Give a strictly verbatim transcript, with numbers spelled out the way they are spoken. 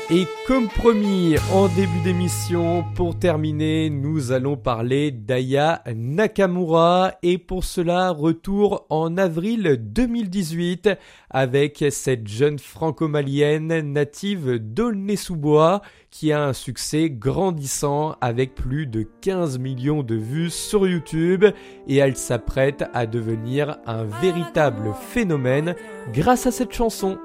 Et comme promis, en début d'émission, pour terminer, nous allons parler d'Aya Nakamura. Et pour cela, retour en avril deux mille dix-huit avec cette jeune franco-malienne native d'Aulnay-sous-Bois qui a un succès grandissant avec plus de quinze millions de vues sur YouTube. Et elle s'apprête à devenir un véritable phénomène grâce à cette chanson.